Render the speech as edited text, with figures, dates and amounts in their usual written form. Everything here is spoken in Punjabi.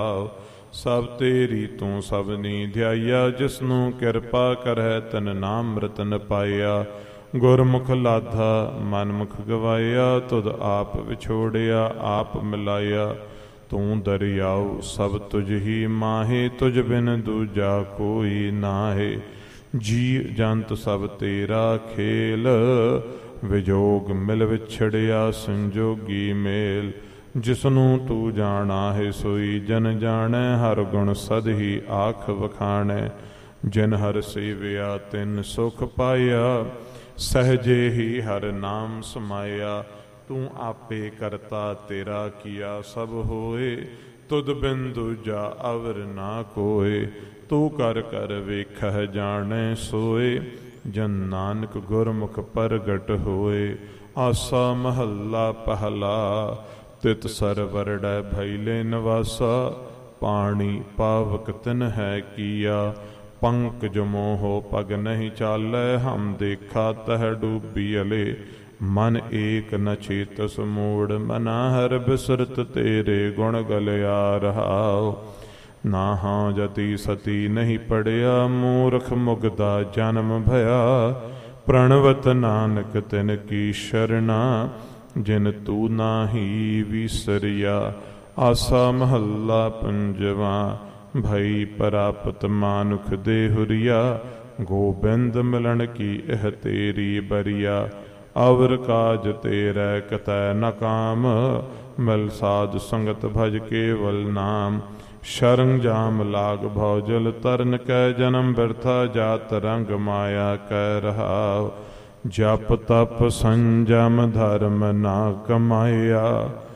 ਸਭ ਤੇਰੀ ਤੂੰ ਸਭਨੀ ਧਿਆਈਆ, ਜਿਸਨੂੰ ਕਿਰਪਾ ਕਰੈ ਤਨ ਨਾਮ ਰਤਨ ਪਾਇਆ। ਗੁਰਮੁਖ ਲਾਧਾ ਮਨ ਮੁਖ ਗਵਾਇਆ, ਤੁਧ ਆਪ ਵਿਛੋੜਿਆ ਆਪ ਮਿਲਾਇਆ। ਤੂੰ ਦਰਿਆਉ ਸਭ ਤੁਝ ਹੀ ਮਾਹੇ, ਤੁਝ ਬਿਨ ਦੂਜਾ ਕੋਈ ਨਾਹੇ। ਜੀ ਜੰਤ ਸਭ ਤੇਰਾ ਖੇਲ, ਵਿਜੋਗ ਮਿਲ ਵਿਛੜਿਆ ਸੰਜੋਗੀ ਮੇਲ। ਜਿਸਨੂੰ ਤੂੰ ਜਾਣਾ ਹੈ ਸੋਈ ਜਨ ਜਾਣੈ, ਹਰ ਗੁਣ ਸਦ ਹੀ ਆਖ ਵਖਾਣੈ। ਜਿਨ ਹਰ ਸੇਵਿਆ ਤਿਨ ਸੁਖ ਪਾਇਆ, ਸਹਜੇ ਹੀ ਹਰ ਨਾਮ ਸਮਾਇਆ। ਤੂੰ ਆਪੇ ਕਰਤਾ ਤੇਰਾ ਕੀਆ ਸਭ ਹੋਏ, ਤੁਧ ਬਿਨ ਦੂਜਾ ਅਵਰ ਨਾ ਕੋਏ। ਤੂੰ ਕਰ ਕਰ ਵੇਖਹਿ ਜਾਣੈ ਸੋਏ, ਜਨ ਨਾਨਕ ਗੁਰਮੁਖ ਪ੍ਰਗਟ ਹੋਏ। ਆਸਾ ਮਹੱਲਾ ਪਹਿਲਾ, ਤਿਤ ਸਰਵਰੜੈ ਭੈਲੇ ਨਿਵਾਸਾ। ਪਾਣੀ ਪਾਵਕ ਤਿਨ ਹੈ ਕੀਆ, ਪੰਕਜ ਮੋਹ ਪਗ ਨਹੀਂ ਚਾਲੈ। ਹਮ ਦੇਖਾ ਤਹ ਡੂਬੀ ਅਲੇ, ਮਨ ਏਕ ਨ ਚੇਤਸ ਮੂੜ। ਮਨਾ ਹਰ ਬਿਸਰਤ ਤੇਰੇ ਗੁਣ ਗਲਿਆ ਰਹਾਉ। ਨਾਹਾਂ ਜਤੀ ਸਤੀ ਨਹੀਂ ਪੜਿਆ, ਮੂਰਖ ਮੁਗਦਾ ਜਨਮ ਭਇਆ। ਪ੍ਰਣਵਤ ਨਾਨਕ ਤਿਨ ਕੀ ਸ਼ਰਣਾ, ਜਿਨ ਤੂੰ ਨਾਹੀ ਵਿਸਰਿਆ। ਆਸਾ ਮਹੱਲਾ ਪੰਜਵਾ, ਭਈ ਪ੍ਰਾਪਤ ਮਾਨੁਖ ਦੇ ਹੁਰੀਆ। ਗੋਬਿੰਦ ਮਿਲਣ ਕੀ ਇਹ ਤੇਰੀ ਬਰੀਆ। ਅਵਰ ਕਾਜ ਤੇਰੇ ਕਤੈ ਨ ਕਾਮ, ਮਿਲ ਸਾਧ ਸੰਗਤ ਭਜ ਕੇਵਲ ਨਾਮ। ਸ਼ਰਨ ਜਾਮ ਲਾਗ ਭੌਜਲ ਤਰਨ ਕੈ, ਜਨਮ ਬਿਰਥਾ ਜਾਤ ਰੰਗ ਮਾਇਆ ਕੈ ਰਹਾਉ। ਜਪ ਤਪ ਸੰਜਮ ਧਰਮ ਨਾ ਕਮਾਇਆ,